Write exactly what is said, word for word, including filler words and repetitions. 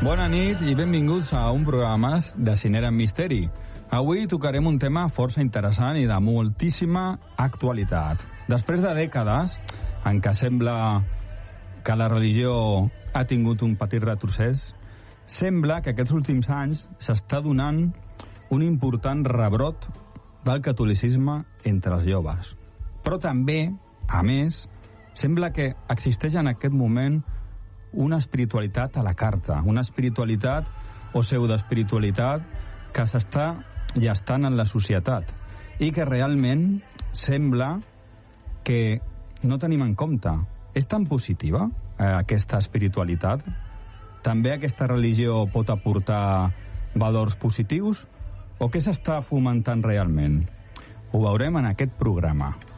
Bona nit i benvinguts a un programa de Cinera en Misteri. Avui tocarem un tema força interessant i de moltíssima actualitat. Després de dècades en què sembla que la religió ha tingut un petit retrocés, sembla que aquests últims anys s'està donant un important rebrot del catolicisme entre els joves. Però també, a més, sembla que existeix en aquest moment una espiritualitat a la carta, una espiritualitat o pseudoespiritualitat que s'està gestant en la societat i que realment sembla que no tenim en compte. És tan positiva eh, aquesta espiritualitat? També aquesta religió pot aportar valors positius? O què s'està fomentant realment? Ho veurem en aquest programa.